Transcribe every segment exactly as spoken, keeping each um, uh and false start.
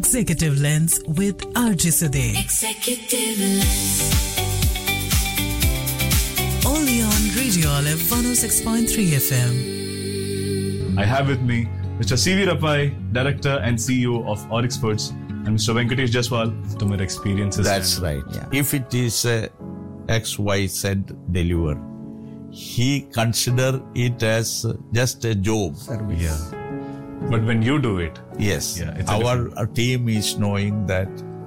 Executive Lens with R J Sade. Executive Lens. Only on Radio Olive one oh six point three F M. I have with me Mister C V Rappai, Director and C E O of Oryx Foods, and Mister Venkatesh Jaswal, customer experiences. That's right. Yeah. If it is a X Y Z deliver, he consider it as just a job. Service. Yeah. But when you do it, yes, yeah, it's our, our team is knowing that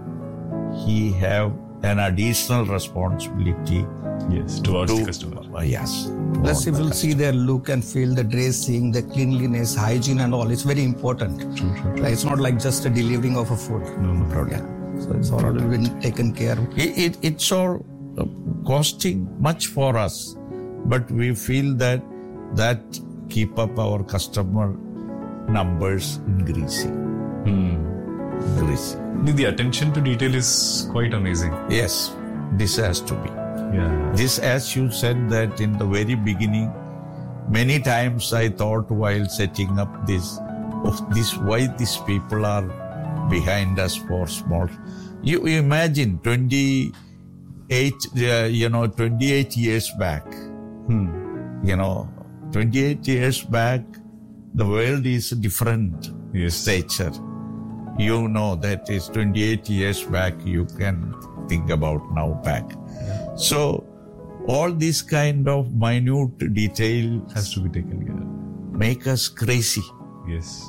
he have an additional responsibility. Yes, towards to, the customer. Uh, yes. Plus, if you see their look and feel, the dressing, the cleanliness, hygiene, and all, it's very important. True, true, true. Like, it's not like just a delivering of a food. No, no problem. Yeah. So it's all been taken care of. It, it, it's all costing much for us, but we feel that that keep up our customer numbers increasing. Hmm. Increasing. The attention to detail is quite amazing. Yes, this has to be. Yeah. This, as you said that in the very beginning, many times I thought while setting up this, of this, why these people are behind us for small. You imagine twenty-eight, uh, you know, twenty-eight years back. Hmm. You know, twenty-eight years back, the world is different yes. stature. You know that is twenty-eight years back. You can think about now back. Yeah. So, all this kind of minute detail has to be taken care of. Make us crazy. Yes.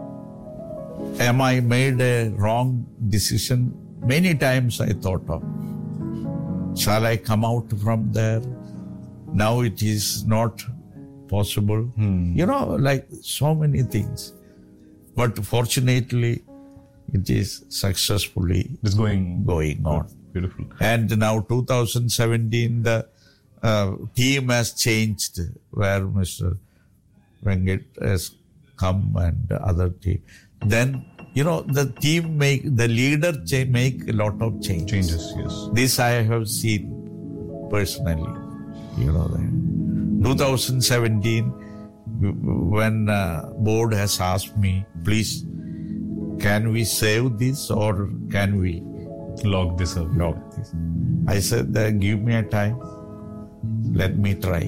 Am I made a wrong decision? Many times I thought of. Shall I come out from there? Now it is not possible. Hmm. You know, like so many things. But fortunately, it is successfully it's going, going on. Beautiful. And now two thousand seventeen, the uh, team has changed where Mister Venkat has come and the other team. Then, you know, the team make, the leader cha- make a lot of changes. Changes, yes. This I have seen personally, you know, twenty seventeen, when uh, board has asked me, please, can we save this or can we log this up? Log this. I said, uh, give me a time. Let me try.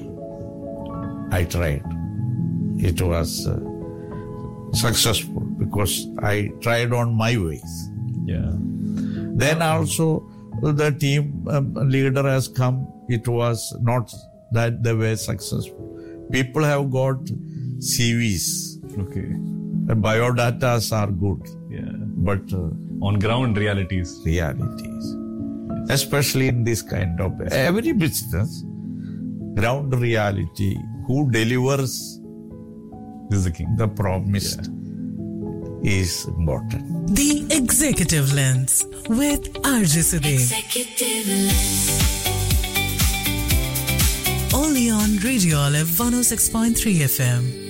I tried. It was uh, successful because I tried on my ways. Yeah. Then also the team um, leader has come. It was not that they were successful. People have got C Vs. Okay. The biodatas are good. Yeah. But uh, on ground realities. Realities. Yes. Especially in this kind of every business, ground reality, who delivers this is the king. The promised yeah. is important. The Executive Lens with R J Sade. Executive Lens. Only on Radio Olive one oh six point three F M.